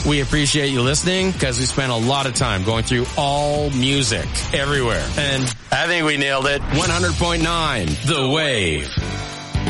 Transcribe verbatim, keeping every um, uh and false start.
We appreciate you listening because we spent a lot of time going through all music everywhere. And I think we nailed it. one hundred point nine The Wave.